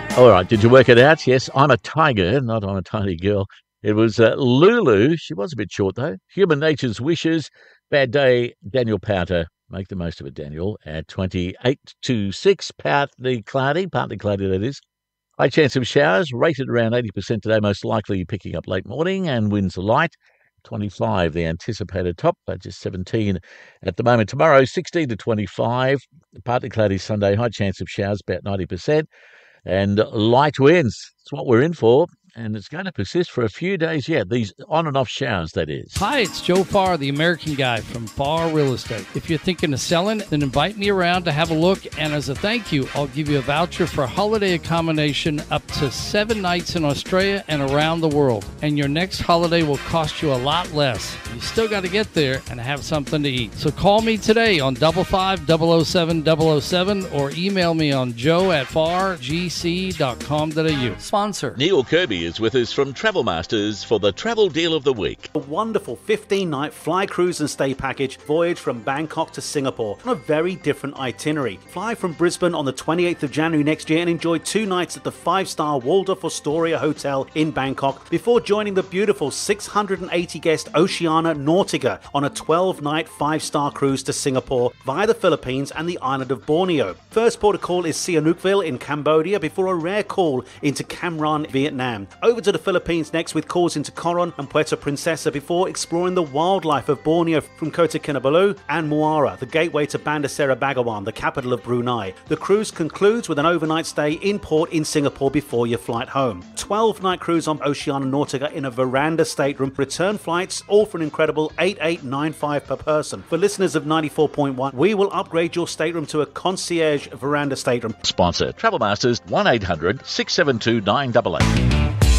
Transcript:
All right, did you work it out? Yes, I'm a tiger, not I'm a tiny girl. It was Lulu. She was a bit short, though. Human Nature's Wishes. Bad day, Daniel Powter. Make the most of it, Daniel. At 28 to 6, partly cloudy that is. High chance of showers, rated around 80% today, most likely picking up late morning, and winds are light. 25, the anticipated top, but just 17 at the moment. Tomorrow, 16 to 25, partly cloudy Sunday, high chance of showers, about 90%. And light winds. It's what we're in for, and it's going to persist for a few days yet. These on and off showers, that is. Hi, it's Joe Farr, the American guy from Farr Real Estate. If you're thinking of selling, then invite me around to have a look, and as a thank you, I'll give you a voucher for a holiday accommodation up to 7 nights in Australia and around the world. And your next holiday will cost you a lot less. You still got to get there and have something to eat. So call me today on 55-007-007 or email me on joe@fargc.com.au. Sponsor. Neil Kirby is with us from Travel Masters for the Travel Deal of the Week. A wonderful 15-night fly, cruise and stay package voyage from Bangkok to Singapore on a very different itinerary. Fly from Brisbane on the 28th of January next year and enjoy 2 nights at the 5-star Waldorf Astoria Hotel in Bangkok before joining the beautiful 680-guest Oceania Nautica on a 12-night 5-star cruise to Singapore via the Philippines and the island of Borneo. First port of call is Sihanoukville in Cambodia before a rare call into Cam Ranh, Vietnam. Over to the Philippines next with calls into Coron and Puerto Princesa before exploring the wildlife of Borneo from Kota Kinabalu and Muara, the gateway to Bandar Seri Begawan, the capital of Brunei. The cruise concludes with an overnight stay in port in Singapore before your flight home. 12-night cruise on Oceania Nautica in a veranda stateroom. Return flights all for an incredible $8,895 per person. For listeners of 94.1, we will upgrade your stateroom to a concierge veranda stateroom. Sponsor Travel Masters, 1-800-672-988.